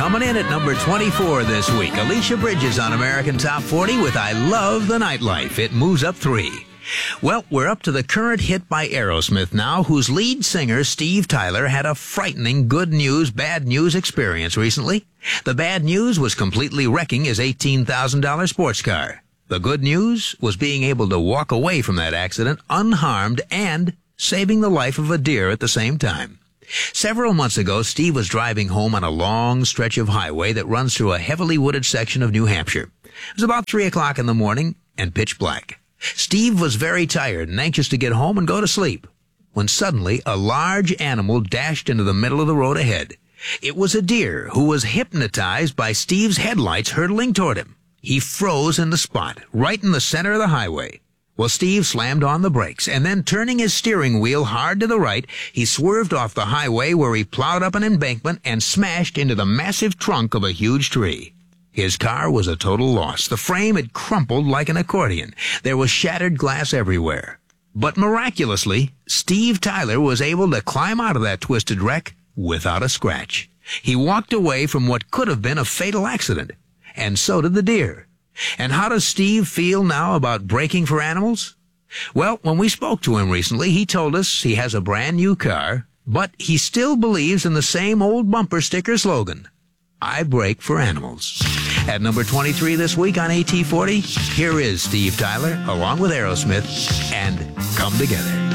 Coming in at number 24 this week, Alicia Bridges on American Top 40 with I Love the Nightlife. It moves up 3. Well, we're up to the current hit by Aerosmith now, whose lead singer, Steve Tyler, had a frightening good news, bad news experience recently. The bad news was completely wrecking his $18,000 sports car. The good news was being able to walk away from that accident unharmed and saving the life of a deer at the same time. Several months ago, Steve was driving home on a long stretch of highway that runs through a heavily wooded section of New Hampshire. It was about 3 o'clock in the morning and pitch black. Steve was very tired and anxious to get home and go to sleep, when suddenly a large animal dashed into the middle of the road ahead. It was a deer who was hypnotized by Steve's headlights hurtling toward him. He froze in the spot, right in the center of the highway. Well, Steve slammed on the brakes, and then turning his steering wheel hard to the right, he swerved off the highway where he plowed up an embankment and smashed into the massive trunk of a huge tree. His car was a total loss. The frame had crumpled like an accordion. There was shattered glass everywhere. But miraculously, Steve Tyler was able to climb out of that twisted wreck without a scratch. He walked away from what could have been a fatal accident. And so did the deer. And how does Steve feel now about braking for animals? Well, when we spoke to him recently, he told us he has a brand new car, but he still believes in the same old bumper sticker slogan, I brake for animals. At number 23 this week on AT40, here is Steve Tyler, along with Aerosmith, and Come Together.